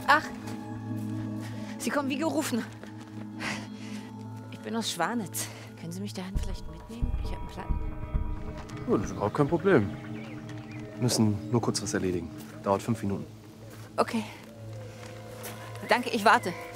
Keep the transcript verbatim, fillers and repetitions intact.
Ach, Sie kommen wie gerufen. Ich bin aus Schwanitz. Können Sie mich dahin vielleicht mitnehmen? Ich habe einen Platten. Oh, das ist überhaupt kein Problem. Wir müssen nur kurz was erledigen. Dauert fünf Minuten. Okay. Danke, ich warte.